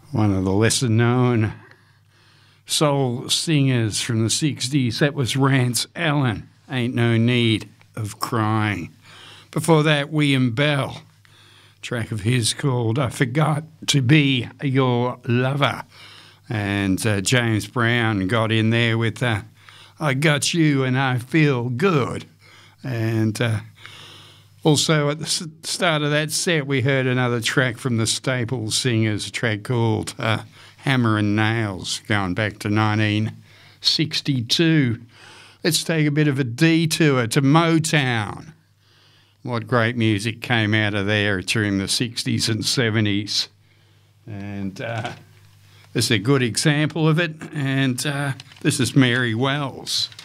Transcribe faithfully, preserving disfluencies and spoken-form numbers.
One of the lesser known soul singers from the sixties, that was Rance Allen, Ain't No Need of Crying. Before that, William Bell, track of his called I Forgot to Be Your Lover. And uh, James Brown got in there with uh, I Got You and I Feel Good. And uh, also at the start of that set, we heard another track from the Staple Singers, a track called uh, Hammer and Nails, going back to nineteen sixty-two. Let's take a bit of a detour to Motown. What great music came out of there during the sixties and seventies. And uh, this is a good example of it. And uh, this is Mary Wells.